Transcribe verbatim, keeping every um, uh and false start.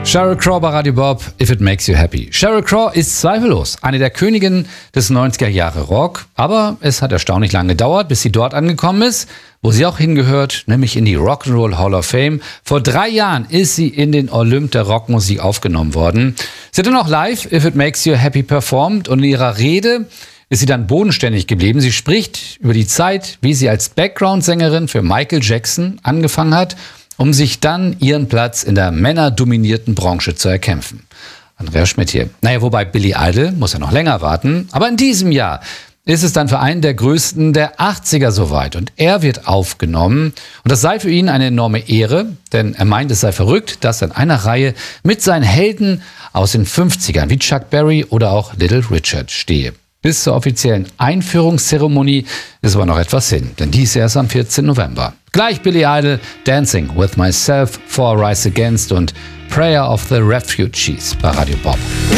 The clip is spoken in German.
Sheryl Crow bei Radio Bob, If It Makes You Happy. Sheryl Crow ist zweifellos eine der Königinnen des neunziger Jahre Rock, aber es hat erstaunlich lange gedauert, bis sie dort angekommen ist, wo sie auch hingehört, nämlich in die Rock'n'Roll Hall of Fame. Vor drei Jahren ist sie in den Olymp der Rockmusik aufgenommen worden. Sie hat dann auch live If It Makes You Happy performt und in ihrer Rede ist sie dann bodenständig geblieben. Sie spricht über die Zeit, wie sie als Background-Sängerin für Michael Jackson angefangen hat, um sich dann ihren Platz in der männerdominierten Branche zu erkämpfen. Andrea Schmidt hier. Naja, wobei Billy Idol muss ja noch länger warten. Aber in diesem Jahr ist es dann für einen der größten der achtziger soweit. Und er wird aufgenommen. Und das sei für ihn eine enorme Ehre, denn er meint, es sei verrückt, dass er in einer Reihe mit seinen Helden aus den fünfzigern wie Chuck Berry oder auch Little Richard stehe. Bis zur offiziellen Einführungszeremonie ist aber noch etwas hin, denn die ist erst am vierzehnten November. Gleich Billy Idol, Dancing with Myself, For Rise Against und Prayer of the Refugees bei Radio Bob.